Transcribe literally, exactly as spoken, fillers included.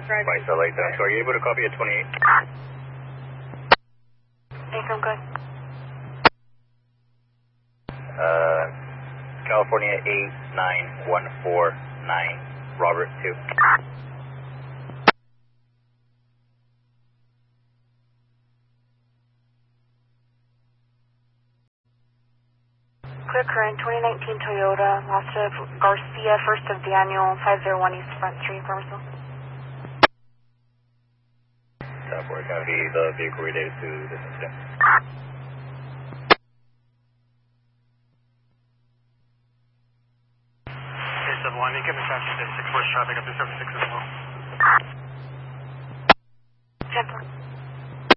Right, so like that. So are you able to copy at twenty-eight? Yes, I'm good. Uh, California eight nine one four nine, Robert two. Clear current, twenty nineteen Toyota, lost of Garcia, first of Daniel, five oh one East Front Street, Farmersville. Top four, copy the vehicle related to this incident. eight seven one, you can attach to six four traffic up to seven six as well. ten four.